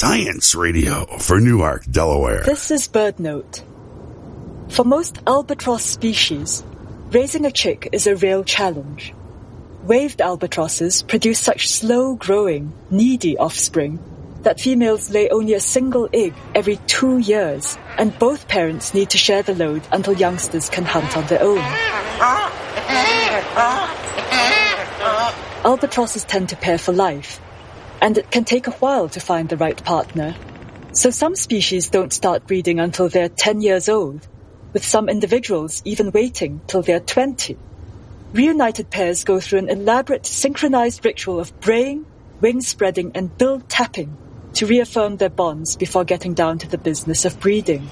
Science Radio for Newark, Delaware. This is BirdNote. For most albatross species, raising a chick is a real challenge. Waved albatrosses produce such slow-growing, needy offspring that females lay only a single egg every 2 years, and both parents need to share the load until youngsters can hunt on their own. Albatrosses tend to pair for life, and it can take a while to find the right partner. So some species don't start breeding until they're 10 years old, with some individuals even waiting till they're 20. Reunited pairs go through an elaborate synchronized ritual of braying, wing spreading, and bill tapping to reaffirm their bonds before getting down to the business of breeding.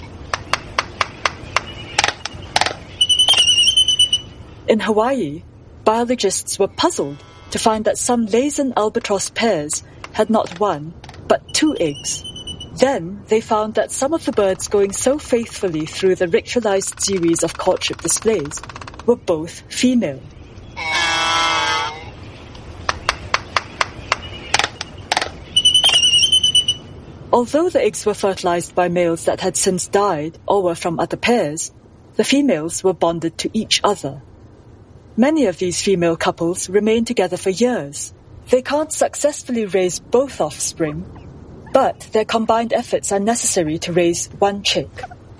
In Hawaii, biologists were puzzled to find that some Laysan albatross pairs had not one, but 2 eggs. Then they found that some of the birds going so faithfully through the ritualized series of courtship displays were both female. Although the eggs were fertilized by males that had since died or were from other pairs, the females were bonded to each other. Many of these female couples remain together for years. They can't successfully raise both offspring, but their combined efforts are necessary to raise one chick.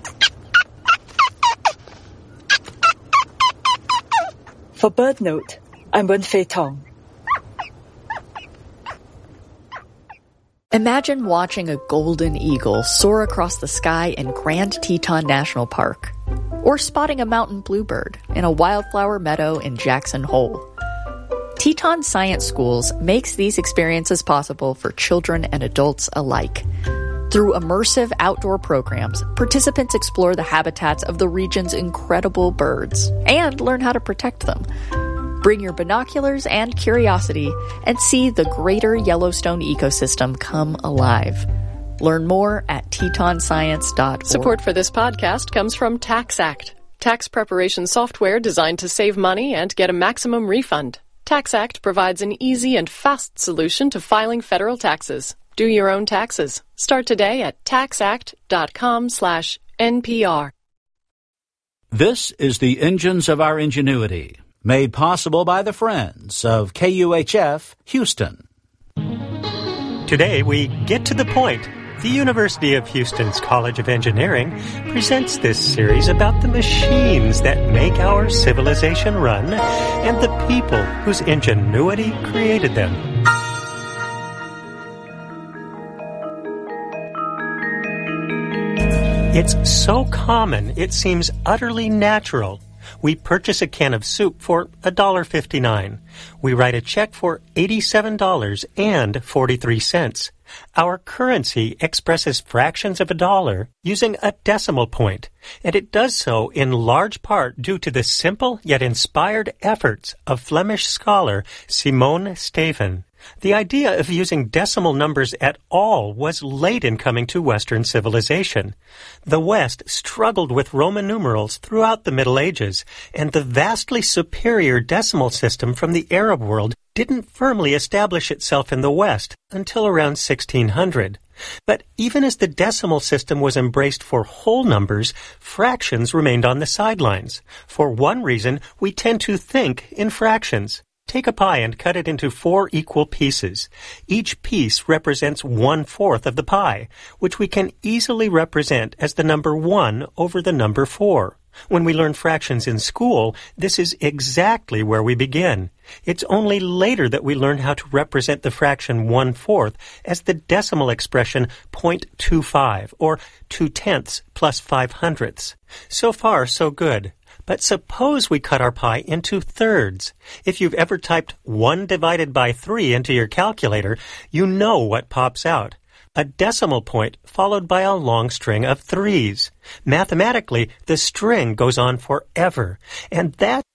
For BirdNote, I'm Wen-Fei Tong. Imagine watching a golden eagle soar across the sky in Grand Teton National Park, or spotting a mountain bluebird in a wildflower meadow in Jackson Hole. Teton Science Schools makes these experiences possible for children and adults alike. Through immersive outdoor programs, participants explore the habitats of the region's incredible birds and learn how to protect them. Bring your binoculars and curiosity and see the greater Yellowstone ecosystem come alive. Learn more at tetonscience.org. Support for this podcast comes from TaxAct, tax preparation software designed to save money and get a maximum refund. TaxAct provides an easy and fast solution to filing federal taxes. Do your own taxes. Start today at taxact.com/NPR. This is the Engines of Our Ingenuity, made possible by the friends of KUHF Houston. Today we get to the point. The University of Houston's College of Engineering presents this series about the machines that make our civilization run and the people whose ingenuity created them. It's so common, it seems utterly natural. We purchase a can of soup for $1.59. We write a check for $87.43. Our currency expresses fractions of a dollar using a decimal point, and it does so in large part due to the simple yet inspired efforts of Flemish scholar Simone Steven. The idea of using decimal numbers at all was late in coming to Western civilization. The West struggled with Roman numerals throughout the Middle Ages, and the vastly superior decimal system from the Arab world didn't firmly establish itself in the West until around 1600. But even as the decimal system was embraced for whole numbers, fractions remained on the sidelines. For one reason, we tend to think in fractions. Take a pie and cut it into 4 equal pieces. Each piece represents 1/4 of the pie, which we can easily represent as the number 1 over the number 4. When we learn fractions in school, this is exactly where we begin. It's only later that we learn how to represent the fraction 1/4 as the decimal expression 0.25, or 2/10 plus 5/100. So far, so good. But suppose we cut our pie into thirds. If you've ever typed 1 divided by 3 into your calculator, you know what pops out. A decimal point followed by a long string of 3s. Mathematically, the string goes on forever, and that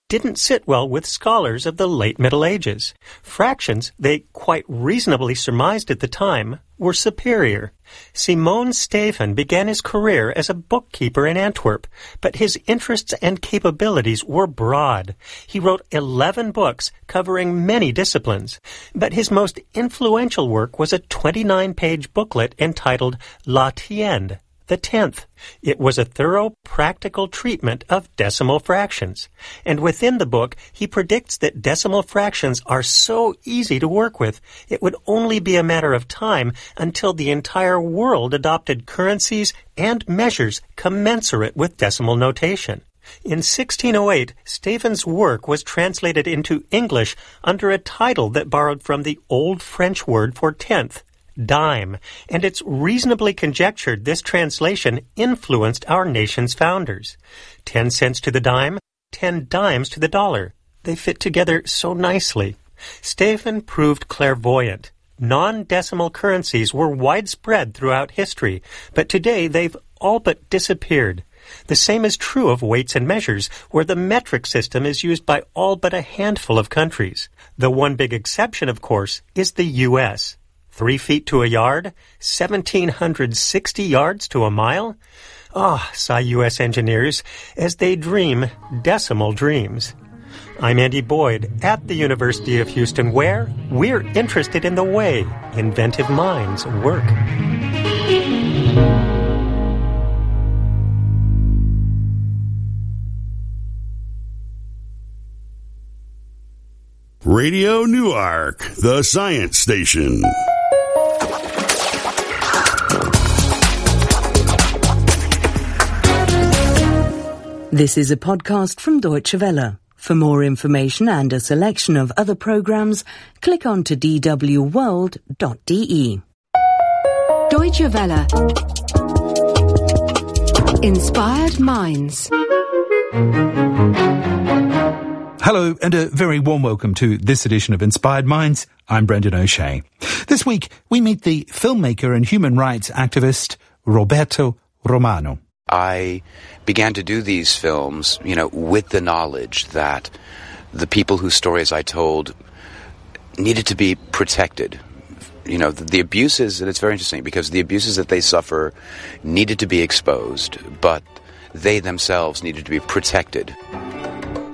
didn't sit well with scholars of the late Middle Ages. Fractions, they quite reasonably surmised at the time, were superior. Simon Stephan began his career as a bookkeeper in Antwerp, but his interests and capabilities were broad. He wrote 11 books covering many disciplines, but his most influential work was a 29-page booklet entitled La Tiende, the 10th. It was a thorough, practical treatment of decimal fractions. And within the book, he predicts that decimal fractions are so easy to work with, it would only be a matter of time until the entire world adopted currencies and measures commensurate with decimal notation. In 1608, Stephan's work was translated into English under a title that borrowed from the Old French word for tenth, dime, and it's reasonably conjectured this translation influenced our nation's founders. 10 cents to the dime, 10 dimes to the dollar. They fit together so nicely. Stephan proved clairvoyant. Non-decimal currencies were widespread throughout history, but today they've all but disappeared. The same is true of weights and measures, where the metric system is used by all but a handful of countries. The one big exception, of course, is the U.S. 3 feet to a yard, 1,760 yards to a mile. Sigh U.S. engineers as they dream decimal dreams. I'm Andy Boyd at the University of Houston, where we're interested in the way inventive minds work. Radio Newark, the science station. This is a podcast from Deutsche Welle. For more information and a selection of other programs, click on to dwworld.de. Deutsche Welle. Inspired Minds. Hello and a very warm welcome to this edition of Inspired Minds. I'm Brendan O'Shea. This week we meet the filmmaker and human rights activist Roberto Romano. I began to do these films, with the knowledge that the people whose stories I told needed to be protected. The abuses, and it's very interesting because the abuses that they suffer needed to be exposed, but they themselves needed to be protected.